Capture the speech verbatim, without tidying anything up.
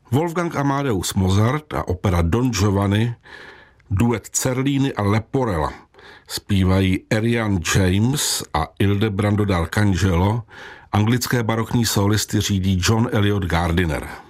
Wolfgang Amadeus Mozart a opera Don Giovanni, duet Cerlini a Leporella. Zpívají Arian James a Ildebrando D'Arcangelo, anglické barokní solisty řídí John Eliot Gardiner.